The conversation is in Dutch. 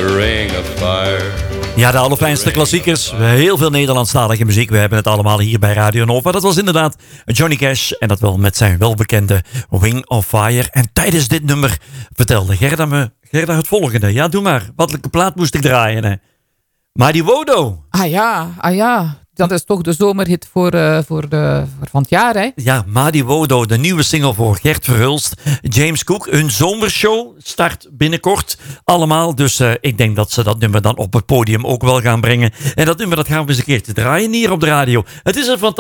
the ring of fire. Ja, de allerfijnste klassiekers. Heel veel Nederlandstalige muziek. We hebben het allemaal hier bij Radio Nova. Dat was inderdaad Johnny Cash. En dat wel met zijn welbekende Ring of Fire. En tijdens dit nummer vertelde Gerda het volgende. Ja, doe maar. Welke plaat moest ik draaien? Hè? Mighty Wodo. Ah ja. Dat is toch de zomerhit voor van het jaar, hè? Ja, Mighty Wodo, de nieuwe single voor Gert Verhulst. James Cook, hun zomershow start binnenkort allemaal. Dus ik denk dat ze dat nummer dan op het podium ook wel gaan brengen. En dat nummer dat gaan we eens een keertje draaien hier op de radio. Het is een fantastisch